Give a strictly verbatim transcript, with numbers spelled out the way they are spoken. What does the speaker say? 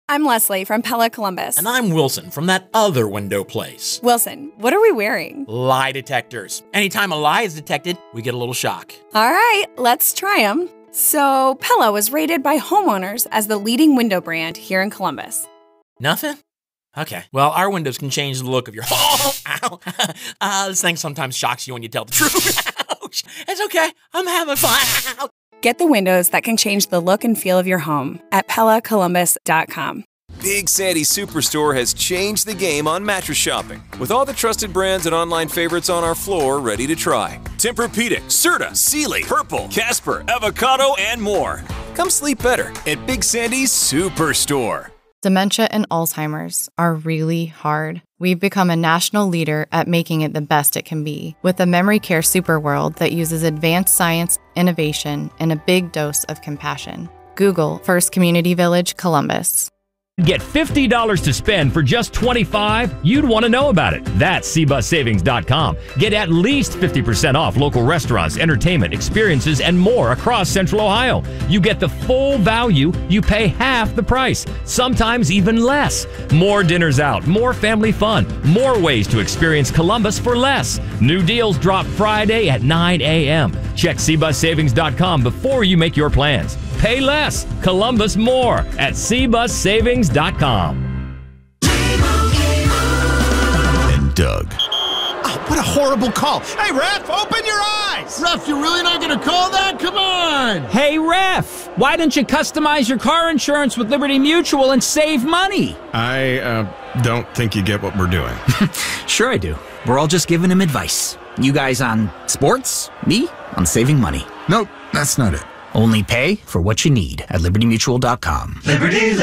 I'm Leslie from Pella Columbus. And I'm Wilson from that other window place. Wilson, what are we wearing? Lie detectors. Anytime a lie is detected, we get a little shock. All right, let's try them. So, Pella was rated by homeowners as the leading window brand here in Columbus. Nothing? Okay. Well, our windows can change the look of your home. Ow. Uh, this thing sometimes shocks you when you tell the truth. Ouch. It's okay. I'm having fun. Get the windows that can change the look and feel of your home at Pella Columbus dot com. Big Sandy Superstore has changed the game on mattress shopping, with all the trusted brands and online favorites on our floor ready to try. Tempur-Pedic, Serta, Sealy, Purple, Casper, Avocado, and more. Come sleep better at Big Sandy's Superstore. Dementia and Alzheimer's are really hard. We've become a national leader at making it the best it can be, with a memory care superworld that uses advanced science, innovation, and a big dose of compassion. Google First Community Village, Columbus. Get fifty dollars to spend for just twenty-five dollars? You'd want to know about it. That's C bus savings dot com. Get at least fifty percent off local restaurants, entertainment, experiences, and more across Central Ohio. You get the full value, you pay half the price, sometimes even less. More dinners out, more family fun, more ways to experience Columbus for less. New deals drop Friday at nine a.m. Check C bus savings dot com before you make your plans. Pay less, Columbus more at C bus savings dot com. And Doug. Oh, what a horrible call. Hey, ref, open your eyes. Ref, you're really not going to call that? Come on. Hey, ref, why don't you customize your car insurance with Liberty Mutual and save money? I uh, don't think you get what we're doing. Sure I do. We're all just giving him advice. You guys on sports, me on saving money. Nope, that's not it. Only pay for what you need at liberty mutual dot com. Liberty